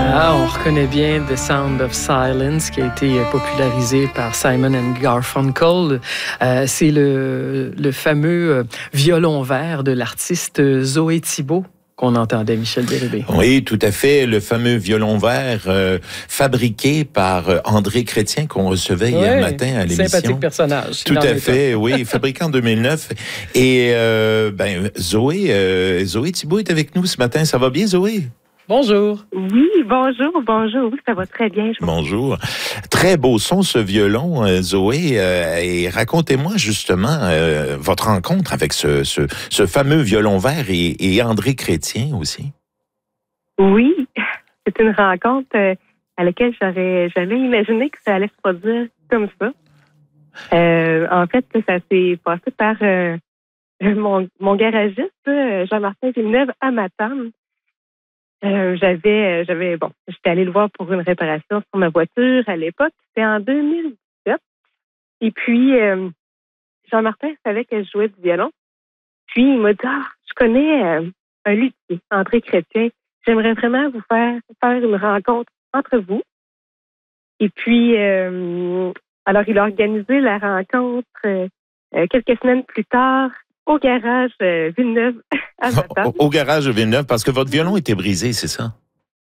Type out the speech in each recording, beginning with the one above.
Ah, on reconnaît bien The Sound of Silence qui a été popularisé par Simon and Garfunkel. C'est le fameux violon vert de l'artiste Zoé Thibault qu'on entendait, Michel Bérubé. Oui, tout à fait. Le fameux violon vert fabriqué par André Chrétien qu'on recevait hier matin à l'émission. Sympathique personnage. Tout à fait, oui. Fabriqué en 2009. Et Zoé Thibault est avec nous ce matin. Ça va bien, Zoé? Bonjour. Oui, bonjour. Oui, ça va très bien. Bonjour. Très beau son, ce violon, Zoé. Et racontez-moi justement votre rencontre avec ce fameux violon vert et André Chrétien aussi. Oui, c'est une rencontre à laquelle j'aurais jamais imaginé que ça allait se produire comme ça. En fait, ça s'est passé par mon garagiste, Jean-Martin Villeneuve, à Matane. J'étais allée le voir pour une réparation sur ma voiture à l'époque. C'était en 2017. Et puis, Jean-Martin savait que je jouais du violon. Puis, il m'a dit, je connais un luthier, André Chrétien. J'aimerais vraiment vous faire une rencontre entre vous. Et puis, alors, il a organisé la rencontre quelques semaines plus tard au garage Villeneuve à Matane. Au garage Villeneuve, parce que votre violon était brisé, c'est ça?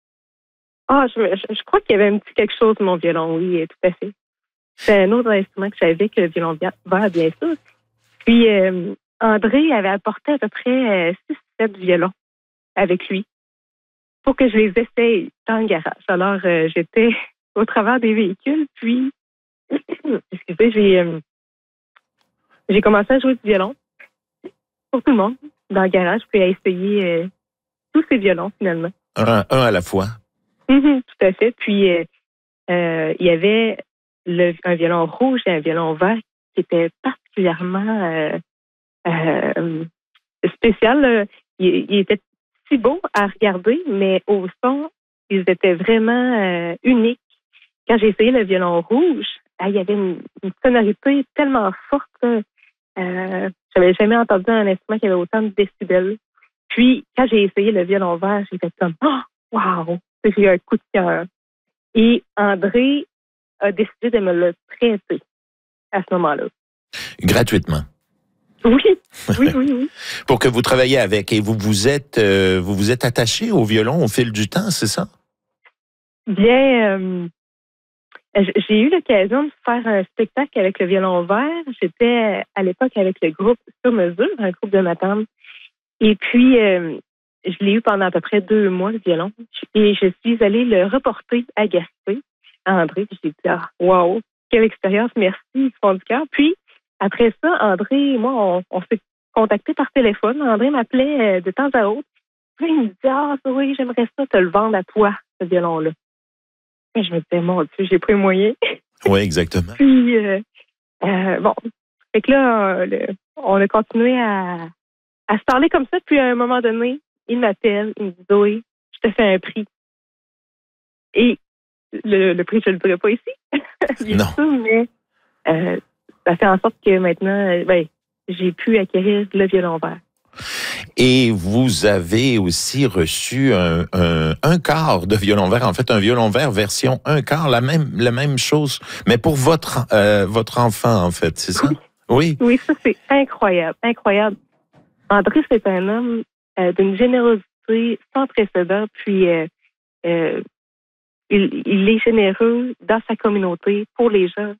Je crois qu'il y avait un petit quelque chose de mon violon, oui, tout à fait. C'est un autre instrument que j'avais que le violon vert, bien sûr. Puis, André avait apporté à peu près 6-7 violons avec lui pour que je les essaye dans le garage. Alors, j'étais au travers des véhicules, puis, j'ai commencé à jouer du violon pour tout le monde dans le garage, puis à essayer tous ces violons, finalement. Un à la fois. Tout à fait. Puis, il y avait un violon rouge et un violon vert qui étaient particulièrement spécial. Il était si beau à regarder, mais au son, ils étaient vraiment uniques. Quand j'ai essayé le violon rouge, il y avait une sonorité tellement forte. J'avais jamais entendu un instrument qui avait autant de décibels. Puis, quand j'ai essayé le violon vert, j'ai fait comme « wow! » J'ai eu un coup de cœur. Et André a décidé de me le prêter à ce moment-là. Gratuitement. Oui. Pour que vous travailliez avec. Et vous vous êtes attaché au violon au fil du temps, c'est ça? Bien, j'ai eu l'occasion de faire un spectacle avec le violon vert. J'étais à l'époque avec le groupe Sur Mesure, un groupe de Matane. Et puis, je l'ai eu pendant à peu près 2 mois, le violon. Et je suis allée le reporter à Gaspé, à André. J'ai dit, wow, quelle expérience, merci, du fond du cœur. Puis, après ça, André et moi, on s'est contactés par téléphone. André m'appelait de temps à autre. Puis, il me dit, oui, j'aimerais ça te le vendre à toi, ce violon-là. Et je me disais, mon Dieu, j'ai pris moyen. Oui, exactement. Puis, fait que là, on a continué à se parler comme ça. Puis, à un moment donné, il m'appelle, il me dit, Zoé, je te fais un prix. Et le prix, je ne le dirai pas ici. Non. Sûr, mais ça fait en sorte que maintenant, j'ai pu acquérir le violon vert. Et vous avez aussi reçu un quart de violon vert, en fait un violon vert version un quart, la même chose, mais pour votre enfant en fait, c'est ça? Oui. Oui, ça c'est incroyable. André, c'est un homme d'une générosité sans précédent, puis il est généreux dans sa communauté, pour les gens.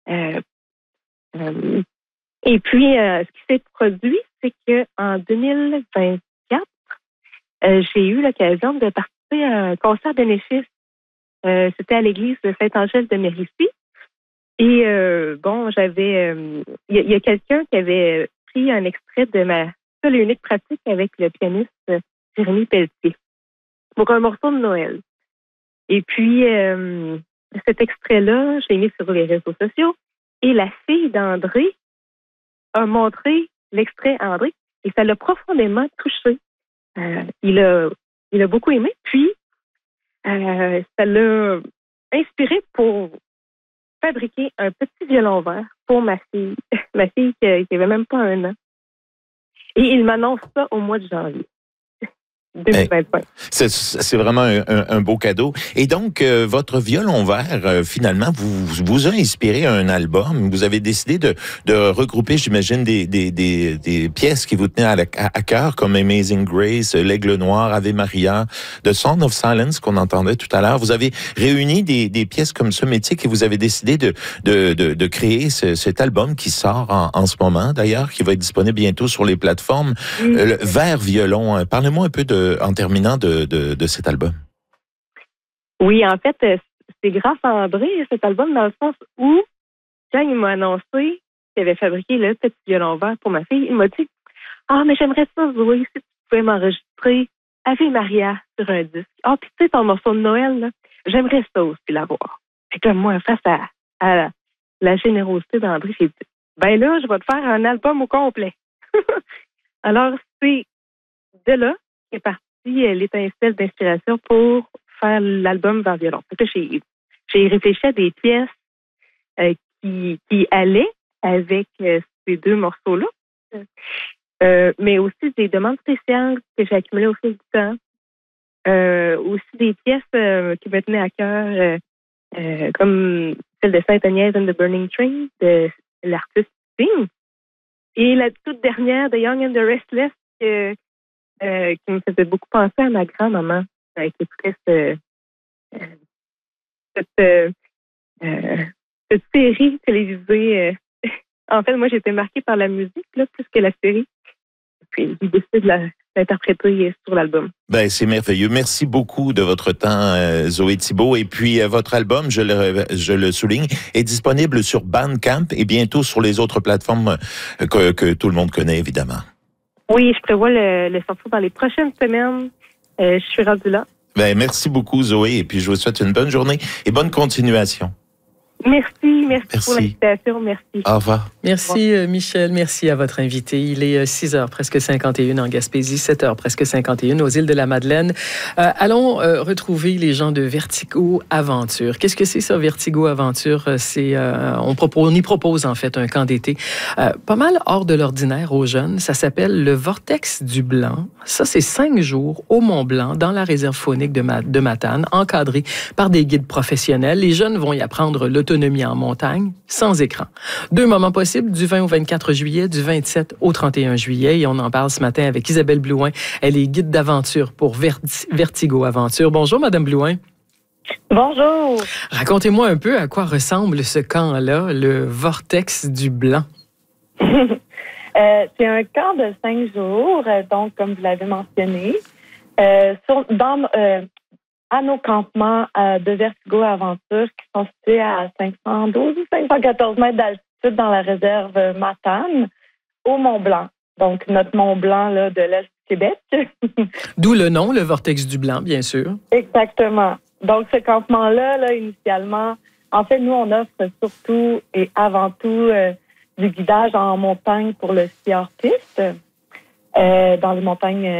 Et puis, ce qui s'est produit, c'est qu'en 2024, j'ai eu l'occasion de participer à un concert bénéfice. C'était à l'église de Saint-Angèle de Mérici. Et il y a quelqu'un qui avait pris un extrait de ma seule et unique pratique avec le pianiste Jérémy Pelletier pour un morceau de Noël. Et puis, cet extrait-là, je l'ai mis sur les réseaux sociaux. Et la fille d'André a montré l'extrait à André et ça l'a profondément touché. Il a beaucoup aimé. Puis, ça l'a inspiré pour fabriquer un petit violon vert pour ma fille. Ma fille qui avait même pas 1 an. Et il m'annonce ça au mois de janvier. 2025. C'est vraiment un beau cadeau. Et donc, votre violon vert, finalement, vous a inspiré un album. Vous avez décidé de regrouper, j'imagine, des pièces qui vous tenaient à cœur, comme Amazing Grace, L'Aigle Noir, Ave Maria, The Sound of Silence, qu'on entendait tout à l'heure. Vous avez réuni des pièces comme ce mythique et vous avez décidé de créer cet album qui sort en ce moment, d'ailleurs, qui va être disponible bientôt sur les plateformes. Le Vert Violon. Parlez-moi un peu en terminant de cet album. Oui, en fait, c'est grâce à André, cet album, dans le sens où, quand il m'a annoncé qu'il avait fabriqué le petit violon vert pour ma fille, il m'a dit « Ah, mais j'aimerais ça, Zoé, si tu pouvais m'enregistrer Ave Maria sur un disque. Ah, puis tu sais, ton morceau de Noël, là, j'aimerais ça aussi l'avoir. » Et comme moi, face à la générosité d'André, j'ai dit « Ben là, je vais te faire un album au complet. » Alors, c'est de là qu'est partie l'étincelle d'inspiration pour faire l'album Vert Violon. J'ai réfléchi à des pièces qui allaient avec ces deux morceaux-là, mais aussi des demandes spéciales que j'ai accumulées au fil du temps. Aussi des pièces qui me tenaient à cœur, comme celle de Sainte-Agnès and the Burning Train, de l'artiste Sting. Et la toute dernière, The Young and the Restless, qui me faisait beaucoup penser à ma grand-maman, qui écoutait cette série télévisée. En fait, moi, j'ai été marquée par la musique, là, plus que la série. Puis, j'ai décidé de l'interpréter sur l'album. Ben, c'est merveilleux. Merci beaucoup de votre temps, Zoé Thibault. Et puis, votre album, je le souligne, est disponible sur Bandcamp et bientôt sur les autres plateformes que tout le monde connaît, évidemment. Oui, je prévois le sortir dans les prochaines semaines. Je suis rendue là. Ben, merci beaucoup, Zoé. Et puis, je vous souhaite une bonne journée et bonne continuation. Merci pour l'invitation. Merci. Au revoir. Merci, Michel. Merci à votre invité. Il est 6h presque 51 en Gaspésie, 7h presque 51 aux îles de la Madeleine. Allons retrouver les gens de Vertigo Aventure. Qu'est-ce que c'est ça, Vertigo Aventure? On y propose en fait un camp d'été pas mal hors de l'ordinaire aux jeunes. Ça s'appelle le Vortex du Blanc. Ça, c'est 5 jours au Mont-Blanc, dans la réserve faunique de Matane, encadré par des guides professionnels. Les jeunes vont y apprendre l'autonomie en montagne, sans écran. 2 moments possibles, du 20 au 24 juillet, du 27 au 31 juillet. Et on en parle ce matin avec Isabelle Blouin. Elle est guide d'aventure pour Vertigo Aventure. Bonjour, Madame Blouin. Bonjour. Racontez-moi un peu à quoi ressemble ce camp-là, le Vortex du Blanc. C'est un camp de 5 jours, donc, comme vous l'avez mentionné. À nos campements de Vertigo Aventure qui sont situés à 512 ou 514 mètres d'altitude dans la réserve Matane, au Mont-Blanc. Donc, notre Mont-Blanc là, de l'Est du Québec. D'où le nom, le Vortex du Blanc, bien sûr. Exactement. Donc, ce campement-là, initialement, en fait, nous, on offre surtout et avant tout du guidage en montagne pour le ski hors-piste dans les montagnes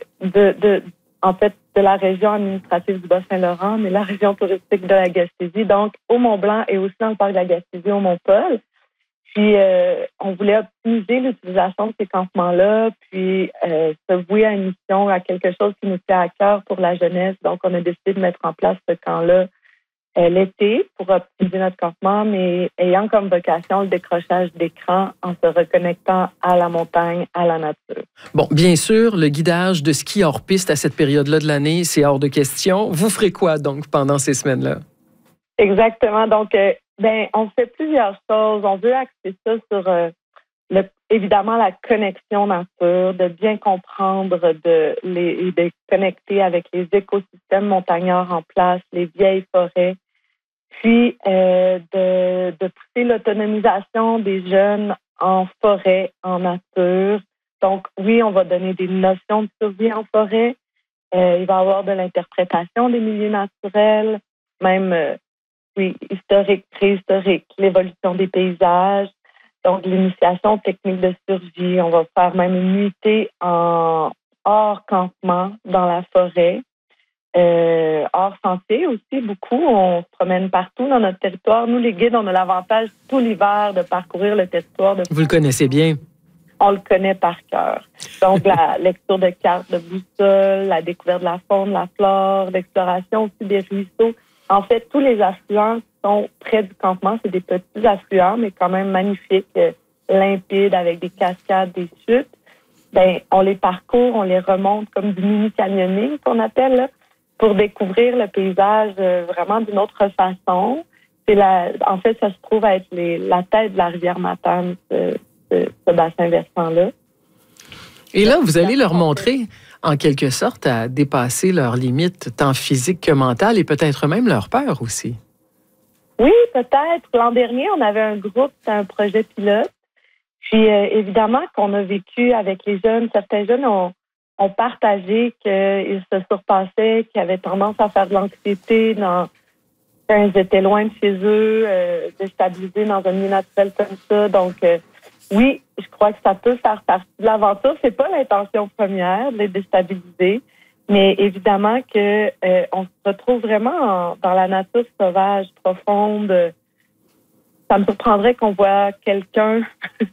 de la région administrative du Bas-Saint-Laurent, mais la région touristique de la Gaspésie, donc au Mont-Blanc et aussi dans le parc de la Gaspésie, au Mont-Paul. Puis, on voulait optimiser l'utilisation de ces campements-là, puis se vouer à une mission, à quelque chose qui nous tient à cœur pour la jeunesse. Donc, on a décidé de mettre en place ce camp-là l'été pour optimiser notre campement, mais ayant comme vocation le décrochage d'écran en se reconnectant à la montagne, à la nature. Bon, bien sûr, le guidage de ski hors piste à cette période-là de l'année, c'est hors de question. Vous ferez quoi donc pendant ces semaines-là? Exactement. Donc, on fait plusieurs choses. On veut axer ça sur évidemment la connexion nature, de bien comprendre de connecter avec les écosystèmes montagnards en place, les vieilles forêts, puis de pousser l'autonomisation des jeunes en forêt, en nature. Donc oui, on va donner des notions de survie en forêt. Il va y avoir de l'interprétation des milieux naturels, même historique, préhistorique, l'évolution des paysages. Donc, l'initiation technique de survie. On va faire même une nuitée hors campement dans la forêt, hors sentier aussi, beaucoup. On se promène partout dans notre territoire. Nous, les guides, on a l'avantage tout l'hiver de parcourir le territoire. Vous le connaissez bien. on le connaît par cœur. Donc, la lecture de cartes de boussole, la découverte de la faune, la flore, l'exploration aussi des ruisseaux. En fait, tous les affluents qui sont près du campement, c'est des petits affluents, mais quand même magnifiques, limpides, avec des cascades, des chutes. Ben, on les parcourt, on les remonte comme du mini-canyoning, qu'on appelle, là, pour découvrir le paysage vraiment d'une autre façon. En fait, ça se trouve être la tête de la rivière Matane, ce bassin versant-là. Et là, vous allez leur montrer, en quelque sorte, à dépasser leurs limites, tant physiques que mentales, et peut-être même leur peur aussi. Oui, peut-être. L'an dernier, on avait un groupe, c'était un projet pilote. Puis, évidemment, qu'on a vécu avec les jeunes. Certains jeunes ont partagé qu'ils se surpassaient, qu'ils avaient tendance à faire de l'anxiété quand ils étaient loin de chez eux, déstabilisés dans un milieu naturel comme ça. Donc, oui, je crois que ça peut faire partie de l'aventure. C'est pas l'intention première de les déstabiliser, mais évidemment que on se retrouve vraiment dans la nature sauvage, profonde. Ça me surprendrait qu'on voit quelqu'un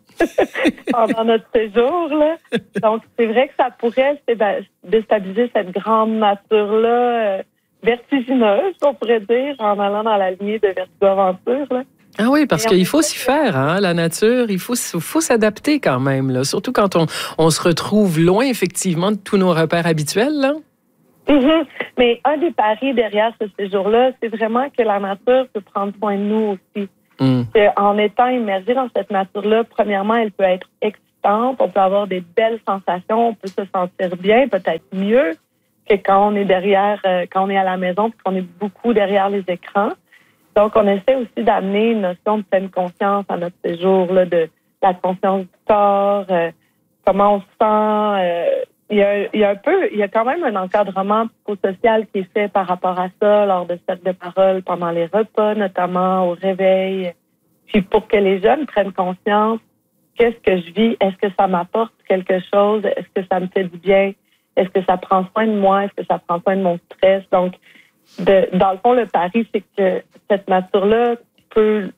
pendant notre séjour, là. Donc, c'est vrai que ça pourrait déstabiliser cette grande nature-là, vertigineuse, on pourrait dire, en allant dans la lignée de Vertigo Aventure, là. Ah oui, parce qu'il faut s'y faire, hein, la nature. Il faut s'adapter quand même, là. Surtout quand on se retrouve loin, effectivement, de tous nos repères habituels, là. Mm-hmm. Mais un des paris derrière ce séjour-là, c'est vraiment que la nature peut prendre soin de nous aussi. En étant immergé dans cette nature-là, premièrement, elle peut être excitante, on peut avoir des belles sensations, on peut se sentir bien, peut-être mieux que quand on est quand on est à la maison, puis qu'on est beaucoup derrière les écrans. Donc, on essaie aussi d'amener une notion de pleine conscience à notre séjour, là, de la conscience du corps, comment on se sent. Il y a quand même un encadrement psychosocial qui est fait par rapport à ça lors de cercles de parole, pendant les repas, notamment au réveil. Puis pour que les jeunes prennent conscience, qu'est-ce que je vis? Est-ce que ça m'apporte quelque chose? Est-ce que ça me fait du bien? Est-ce que ça prend soin de moi? Est-ce que ça prend soin de mon stress? Donc, dans le fond, le pari, c'est que cette nature-là peut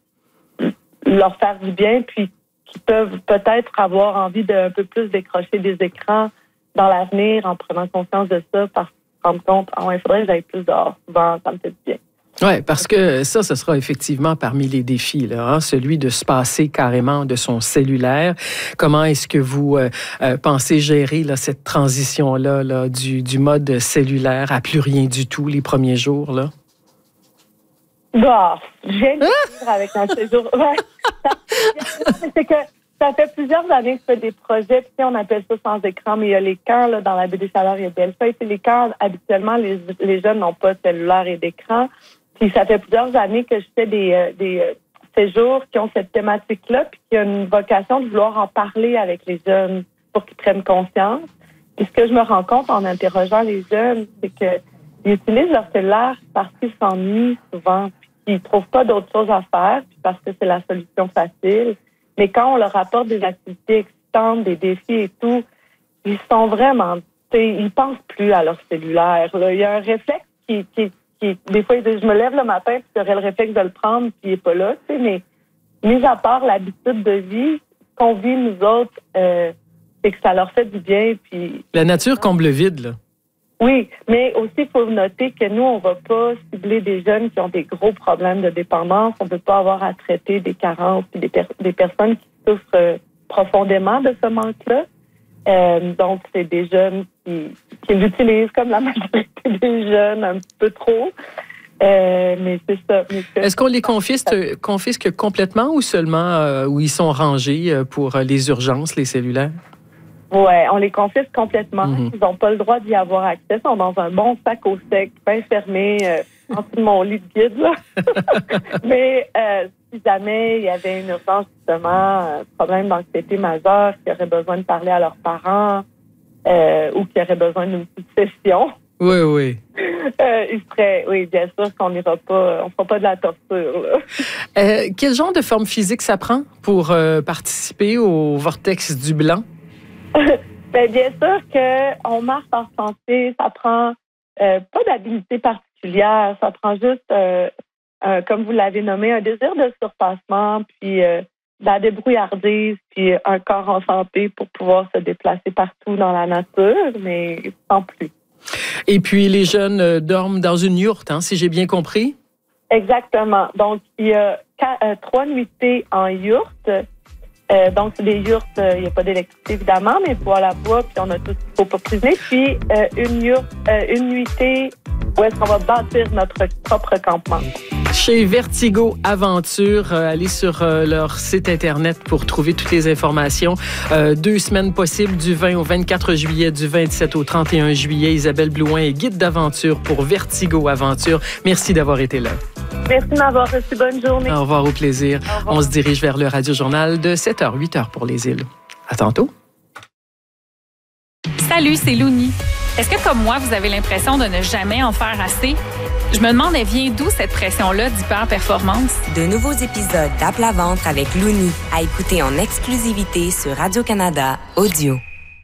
leur faire du bien, puis qu'ils peuvent peut-être avoir envie d'un peu plus décrocher des écrans dans l'avenir en prenant conscience de ça, parce qu'ils se rendent compte, il faudrait que j'aille plus dehors. Souvent, ça me fait du bien. Oui, parce que ça, ce sera effectivement parmi les défis, là, hein, celui de se passer carrément de son cellulaire. Comment est-ce que vous pensez gérer là, cette transition-là là, du mode cellulaire à plus rien du tout les premiers jours, là? Je viens de vivre avec un séjour. Ouais. C'est que ça fait plusieurs années que je fais des projets, puis on appelle ça sans écran, mais il y a les camps, là, dans la baie des Chaleurs, il y a Bellefeuille. Les camps, habituellement, les jeunes n'ont pas de cellulaire et d'écran. Puis ça fait plusieurs années que je fais des séjours qui ont cette thématique-là, puis qui ont une vocation de vouloir en parler avec les jeunes pour qu'ils prennent conscience. Puis ce que je me rends compte en interrogeant les jeunes, c'est qu'ils utilisent leur cellulaire parce qu'ils s'ennuient souvent, puis qu'ils trouvent pas d'autre chose à faire, puis parce que c'est la solution facile. Mais quand on leur apporte des activités excitantes, des défis et tout, ils sont vraiment, ils pensent plus à leur cellulaire, là. Il y a un réflexe qui des fois, je me lève le matin, puis j'aurais le réflexe de le prendre, puis il est pas là, tu sais, mais mis à part l'habitude de vie qu'on vit nous autres, c'est que ça leur fait du bien, puis... La nature comble le vide, là. Oui, mais aussi, il faut noter que nous, on va pas cibler des jeunes qui ont des gros problèmes de dépendance. On ne peut pas avoir à traiter des carences et des personnes qui souffrent profondément de ce manque-là. Donc, c'est des jeunes qui l'utilisent comme la majorité des jeunes, un petit peu trop. Mais c'est ça. Est-ce qu'on les confisque complètement ou seulement où ils sont rangés pour les urgences, les cellulaires? Oui, on les confisque complètement. Ils n'ont pas le droit d'y avoir accès. Ils sont dans un bon sac au sec, bien fermé, en dessous de mon lit de guide, là. Mais si jamais il y avait une urgence, justement, un problème d'anxiété majeure, qui aurait besoin de parler à leurs parents ou qui aurait besoin d'une petite session. Oui. Il serait, oui, bien sûr qu'on n'ira pas, on fera pas de la torture, là. Quel genre de forme physique ça prend pour participer au Vortex du Blanc? Bien sûr qu'on marche en santé, ça prend pas d'habilité particulière, ça prend juste, comme vous l'avez nommé, un désir de surpassement, puis la débrouillardise puis un corps en santé pour pouvoir se déplacer partout dans la nature, mais sans plus. Et puis, les jeunes dorment dans une yourte, si j'ai bien compris? Exactement. Donc, il y a 3 nuitées en yourte. Donc, c'est des yourtes, il n'y a pas d'électricité, évidemment, mais poêle à bois, puis on a tout ce qu'il faut pour cuisiner. Puis, une nuitée où est-ce qu'on va bâtir notre propre campement. Chez Vertigo Aventure, allez sur leur site Internet pour trouver toutes les informations. 2 semaines possibles du 20 au 24 juillet, du 27 au 31 juillet. Isabelle Blouin est guide d'aventure pour Vertigo Aventure. Merci d'avoir été là. Merci de m'avoir reçu. Bonne journée. Au revoir, au plaisir. Au revoir. On se dirige vers le Radio-Journal de 7h, 8h pour les îles. À tantôt. Salut, c'est Louni. Est-ce que, comme moi, vous avez l'impression de ne jamais en faire assez? Je me demande, elle vient d'où cette pression-là d'hyper-performance? De nouveaux épisodes d'À-plat-ventre avec Louni à écouter en exclusivité sur Radio-Canada Audio.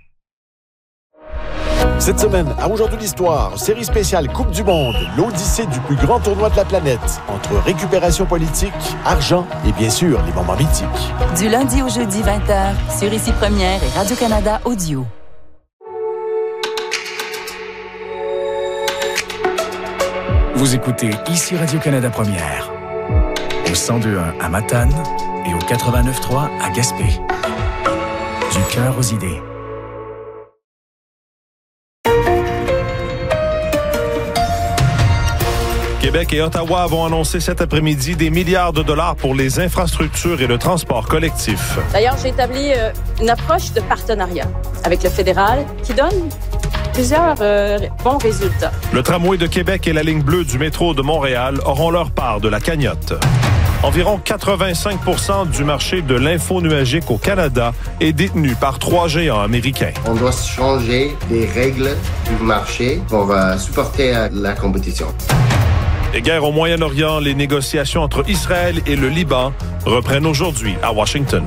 Cette semaine, à Aujourd'hui l'Histoire, série spéciale Coupe du Monde, l'odyssée du plus grand tournoi de la planète, entre récupération politique, argent et bien sûr les moments mythiques. Du lundi au jeudi 20h, sur Ici Première et Radio-Canada Audio. Vous écoutez Ici Radio-Canada Première, au 102.1 à Matane et au 89.3 à Gaspé. Du cœur aux idées. Québec et Ottawa vont annoncer cet après-midi des milliards de dollars pour les infrastructures et le transport collectif. D'ailleurs, j'ai établi une approche de partenariat avec le fédéral qui donne plusieurs bons résultats. Le tramway de Québec et la ligne bleue du métro de Montréal auront leur part de la cagnotte. Environ 85% du marché de l'info nuagique au Canada est détenu par 3 géants américains. On doit changer les règles du marché pour supporter la compétition. Les guerres au Moyen-Orient, les négociations entre Israël et le Liban reprennent aujourd'hui à Washington.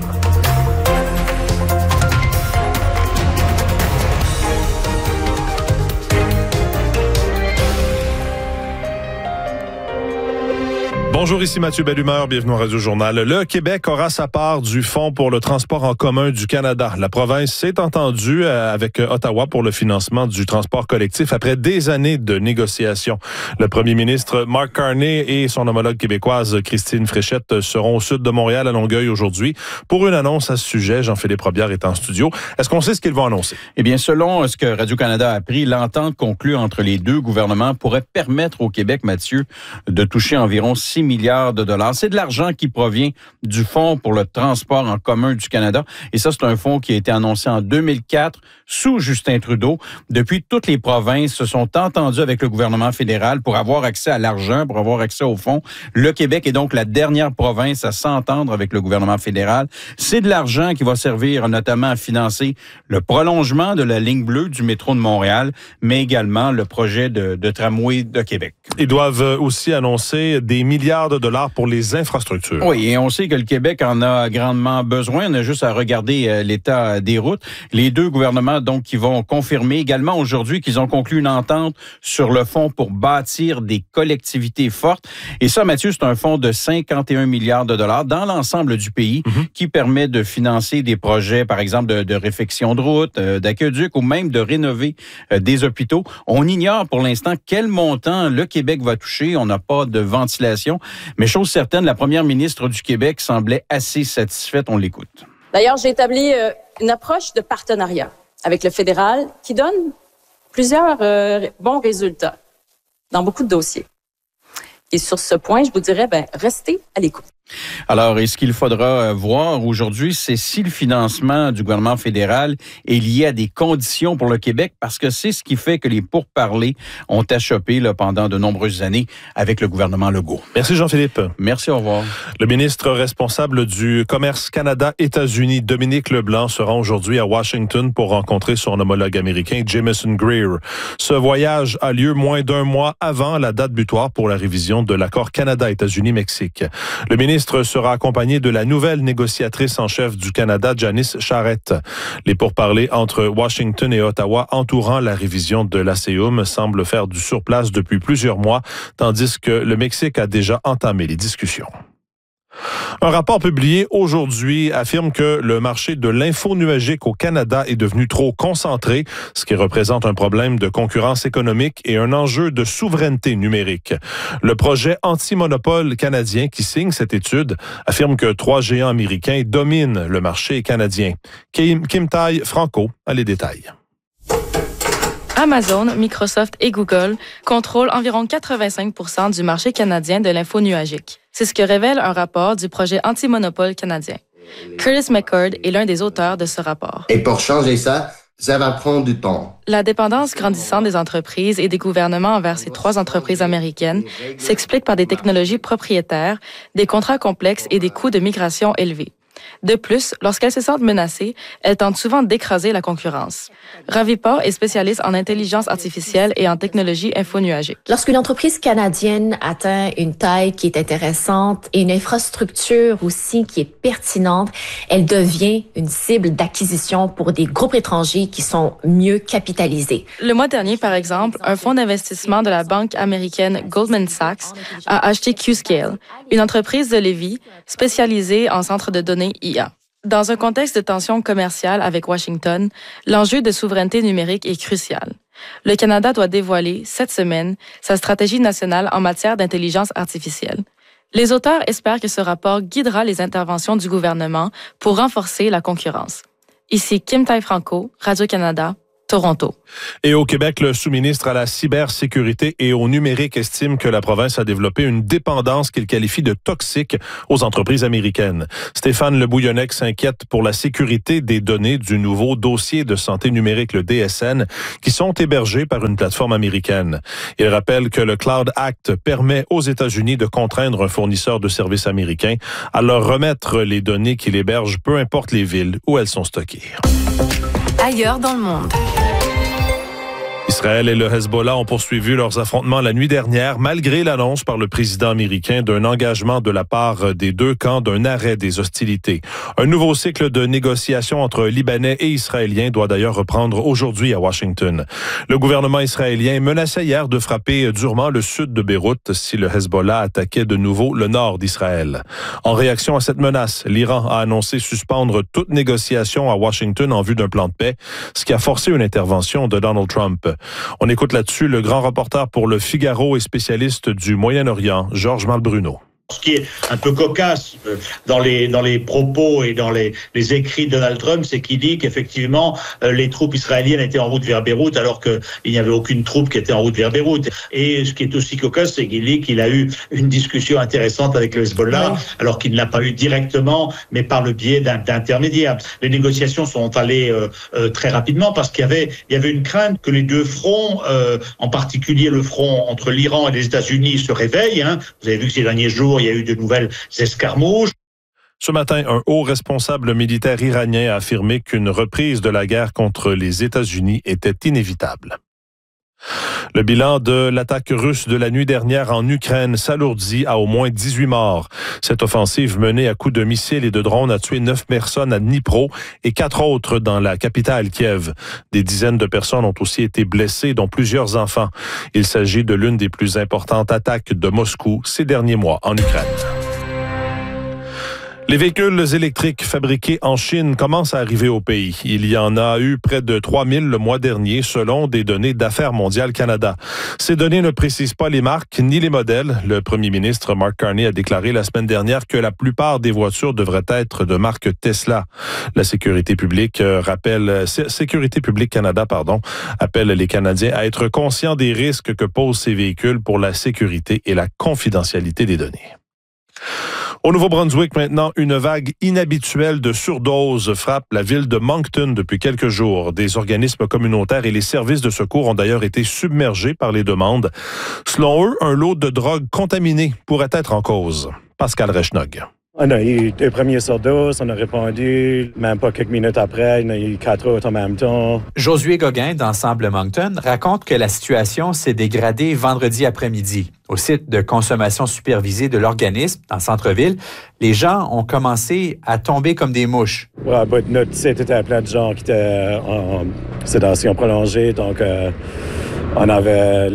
Bonjour, ici Mathieu Bellumeur, bienvenue au Radio-Journal. Le Québec aura sa part du Fonds pour le transport en commun du Canada. La province s'est entendue avec Ottawa pour le financement du transport collectif après des années de négociations. Le premier ministre Mark Carney et son homologue québécoise Christine Fréchette seront au sud de Montréal à Longueuil aujourd'hui pour une annonce à ce sujet. Jean-Philippe Robillard est en studio. Est-ce qu'on sait ce qu'ils vont annoncer? Eh bien, selon ce que Radio-Canada a appris, l'entente conclue entre les deux gouvernements pourrait permettre au Québec, Mathieu, de toucher environ 6 milliards de dollars. C'est de l'argent qui provient du Fonds pour le transport en commun du Canada. Et ça, c'est un fonds qui a été annoncé en 2004 sous Justin Trudeau. Depuis, toutes les provinces se sont entendues avec le gouvernement fédéral pour avoir accès à l'argent, pour avoir accès au fonds. Le Québec est donc la dernière province à s'entendre avec le gouvernement fédéral. C'est de l'argent qui va servir notamment à financer le prolongement de la ligne bleue du métro de Montréal, mais également le projet de tramway de Québec. Ils doivent aussi annoncer des milliards de dollars pour les infrastructures. Oui, et on sait que le Québec en a grandement besoin. On a juste à regarder l'état des routes. Les deux gouvernements, donc, qui vont confirmer également aujourd'hui qu'ils ont conclu une entente sur le fonds pour bâtir des collectivités fortes. Et ça, Mathieu, c'est un fonds de 51 milliards de dollars dans l'ensemble du pays qui permet de financer des projets, par exemple, de réfection de routes, d'aqueducs ou même de rénover des hôpitaux. On ignore pour l'instant quel montant le Québec va toucher. On n'a pas de ventilation. Mais chose certaine, la première ministre du Québec semblait assez satisfaite. On l'écoute. D'ailleurs, j'ai établi une approche de partenariat avec le fédéral qui donne plusieurs bons résultats dans beaucoup de dossiers. Et sur ce point, je vous dirais, restez à l'écoute. Alors, et ce qu'il faudra voir aujourd'hui, c'est si le financement du gouvernement fédéral est lié à des conditions pour le Québec, parce que c'est ce qui fait que les pourparlers ont achoppé pendant de nombreuses années avec le gouvernement Legault. Merci Jean-Philippe. Merci, au revoir. Le ministre responsable du commerce Canada-États-Unis, Dominique Leblanc, se rend aujourd'hui à Washington pour rencontrer son homologue américain, Jameson Greer. Ce voyage a lieu moins d'un mois avant la date butoir pour la révision de l'accord Canada-États-Unis-Mexique. Le ministre sera accompagné de la nouvelle négociatrice en chef du Canada, Janice Charette. Les pourparlers entre Washington et Ottawa entourant la révision de l'ACEUM semblent faire du surplace depuis plusieurs mois, tandis que le Mexique a déjà entamé les discussions. Un rapport publié aujourd'hui affirme que le marché de l'info nuagique au Canada est devenu trop concentré, ce qui représente un problème de concurrence économique et un enjeu de souveraineté numérique. Le projet anti-monopole canadien qui signe cette étude affirme que 3 géants américains dominent le marché canadien. Kim Tai-Franco a les détails. Amazon, Microsoft et Google contrôlent environ 85% du marché canadien de l'info nuagique. C'est ce que révèle un rapport du projet anti-monopole canadien. Curtis McCord est l'un des auteurs de ce rapport. Et pour changer ça va prendre du temps. La dépendance grandissante des entreprises et des gouvernements envers ces 3 entreprises américaines s'explique par des technologies propriétaires, des contrats complexes et des coûts de migration élevés. De plus, lorsqu'elles se sentent menacées, elles tentent souvent d'écraser la concurrence. Ravi Paur est spécialiste en intelligence artificielle et en technologie infonuagique. Lorsqu'une entreprise canadienne atteint une taille qui est intéressante et une infrastructure aussi qui est pertinente, elle devient une cible d'acquisition pour des groupes étrangers qui sont mieux capitalisés. Le mois dernier, par exemple, un fonds d'investissement de la banque américaine Goldman Sachs a acheté Qscale, une entreprise de Lévis spécialisée en centres de données IA. Dans un contexte de tension commerciale avec Washington, l'enjeu de souveraineté numérique est crucial. Le Canada doit dévoiler, cette semaine, sa stratégie nationale en matière d'intelligence artificielle. Les auteurs espèrent que ce rapport guidera les interventions du gouvernement pour renforcer la concurrence. Ici Kim Tai-Franco, Radio-Canada, Toronto. Et au Québec, le sous-ministre à la cybersécurité et au numérique estime que la province a développé une dépendance qu'il qualifie de toxique aux entreprises américaines. Stéphane Le Bouillonnec s'inquiète pour la sécurité des données du nouveau dossier de santé numérique, le DSN, qui sont hébergés par une plateforme américaine. Il rappelle que le Cloud Act permet aux États-Unis de contraindre un fournisseur de services américain à leur remettre les données qu'il héberge, peu importe les villes où elles sont stockées. Ailleurs dans le monde. Israël et le Hezbollah ont poursuivi leurs affrontements la nuit dernière, malgré l'annonce par le président américain d'un engagement de la part des 2 camps d'un arrêt des hostilités. Un nouveau cycle de négociations entre Libanais et Israéliens doit d'ailleurs reprendre aujourd'hui à Washington. Le gouvernement israélien menaçait hier de frapper durement le sud de Beyrouth si le Hezbollah attaquait de nouveau le nord d'Israël. En réaction à cette menace, l'Iran a annoncé suspendre toute négociation à Washington en vue d'un plan de paix, ce qui a forcé une intervention de Donald Trump. On écoute là-dessus le grand reporter pour Le Figaro et spécialiste du Moyen-Orient, Georges Malbruno. Ce qui est un peu cocasse dans les propos et dans les écrits de Donald Trump, c'est qu'il dit qu'effectivement les troupes israéliennes étaient en route vers Beyrouth alors qu'il n'y avait aucune troupe qui était en route vers Beyrouth. Et ce qui est aussi cocasse, c'est qu'il dit qu'il a eu une discussion intéressante avec le Hezbollah, alors qu'il ne l'a pas eu directement, mais par le biais d'intermédiaires. Les négociations sont allées très rapidement parce qu'il y avait une crainte que les 2 fronts, en particulier le front entre l'Iran et les États-Unis, se réveillent. Vous avez vu que ces derniers jours, il y a eu de nouvelles escarmouches. Ce matin, un haut responsable militaire iranien a affirmé qu'une reprise de la guerre contre les États-Unis était inévitable. Le bilan de l'attaque russe de la nuit dernière en Ukraine s'alourdit à au moins 18 morts. Cette offensive menée à coups de missiles et de drones a tué 9 personnes à Dnipro et 4 autres dans la capitale Kiev. Des dizaines de personnes ont aussi été blessées, dont plusieurs enfants. Il s'agit de l'une des plus importantes attaques de Moscou ces derniers mois en Ukraine. Les véhicules électriques fabriqués en Chine commencent à arriver au pays. Il y en a eu près de 3000 le mois dernier, selon des données d'Affaires mondiales Canada. Ces données ne précisent pas les marques ni les modèles. Le premier ministre Mark Carney a déclaré la semaine dernière que la plupart des voitures devraient être de marque Tesla. La Sécurité publique Canada, appelle les Canadiens à être conscients des risques que posent ces véhicules pour la sécurité et la confidentialité des données. Au Nouveau-Brunswick, maintenant, une vague inhabituelle de surdoses frappe la ville de Moncton depuis quelques jours. Des organismes communautaires et les services de secours ont d'ailleurs été submergés par les demandes. Selon eux, un lot de drogue contaminée pourrait être en cause. Pascal Rechnog. On a eu 2 premières surdoses, on a répondu, même pas quelques minutes après, on a eu 4 autres en même temps. Josué Gauguin, d'Ensemble Moncton, raconte que la situation s'est dégradée vendredi après-midi. Au site de consommation supervisée de l'organisme, dans le centre-ville, les gens ont commencé à tomber comme des mouches. Ouais, notre site était plein de gens qui étaient en sédation prolongée, donc on avait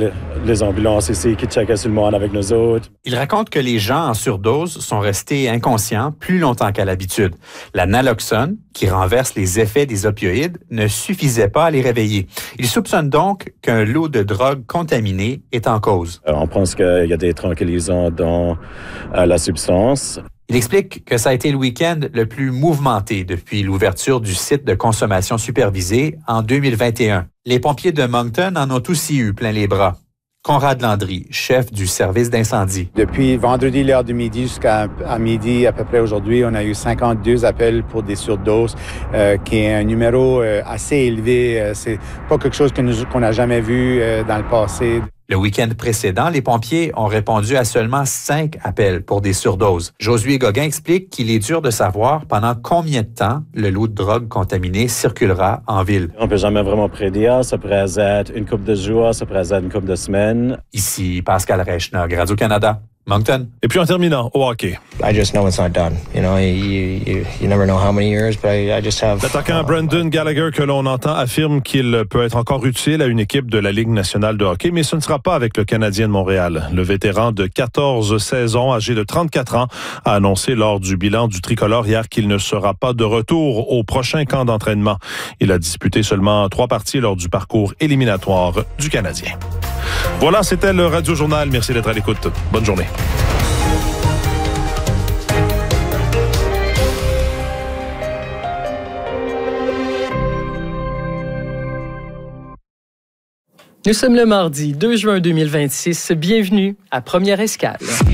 les ambulances ici qui checkaient sur le monde avec nous autres. Il raconte que les gens en surdose sont restés inconscients plus longtemps qu'à l'habitude. La naloxone, qui renverse les effets des opioïdes, ne suffisait pas à les réveiller. Il soupçonne donc qu'un lot de drogue contaminée est en cause. On pense qu'il y a des tranquillisants dans la substance. Il explique que ça a été le week-end le plus mouvementé depuis l'ouverture du site de consommation supervisée en 2021. Les pompiers de Moncton en ont aussi eu plein les bras. Conrad Landry, chef du service d'incendie. Depuis vendredi, l'heure du midi jusqu'à midi, à peu près aujourd'hui, on a eu 52 appels pour des surdoses, qui est un numéro assez élevé. C'est pas quelque chose qu'on n'a jamais vu dans le passé. Le week-end précédent, les pompiers ont répondu à seulement 5 appels pour des surdoses. Josué Gauguin explique qu'il est dur de savoir pendant combien de temps le lot de drogue contaminée circulera en ville. On peut jamais vraiment prédire. Ça pourrait être une couple de jours, ça pourrait être une couple de semaines. Ici Pascal Reichner, Radio-Canada. Moncton. Et puis en terminant, au hockey. I just know it's not done. You know, you never know how many years, but I just have... L'attaquant Brendan Gallagher que l'on entend affirme qu'il peut être encore utile à une équipe de la Ligue nationale de hockey, mais ce ne sera pas avec le Canadien de Montréal. Le vétéran de 14 saisons, âgé de 34 ans, a annoncé lors du bilan du tricolore hier qu'il ne sera pas de retour au prochain camp d'entraînement. Il a disputé seulement 3 parties lors du parcours éliminatoire du Canadien. Voilà, c'était le Radio Journal. Merci d'être à l'écoute. Bonne journée. Nous sommes le mardi 2 juin 2026. Bienvenue à Première Escale.